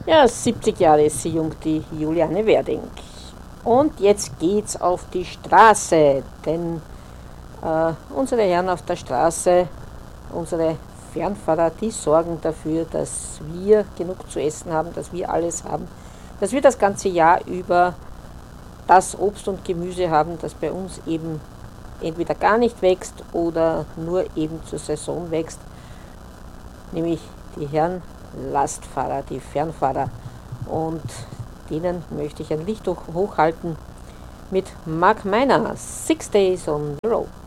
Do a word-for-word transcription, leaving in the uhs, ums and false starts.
Ja, siebzig Jahre ist sie jung, die Juliane Werding. Und jetzt geht's auf die Straße, denn äh, unsere Herren auf der Straße, unsere Fernfahrer, die sorgen dafür, dass wir genug zu essen haben, dass wir alles haben, dass wir das ganze Jahr über das Obst und Gemüse haben, das bei uns eben entweder gar nicht wächst oder nur eben zur Saison wächst, nämlich die Herren Lastfahrer, die Fernfahrer. Und denen möchte ich ein Licht hoch- hochhalten mit Mark Miner, Six Days on the Road.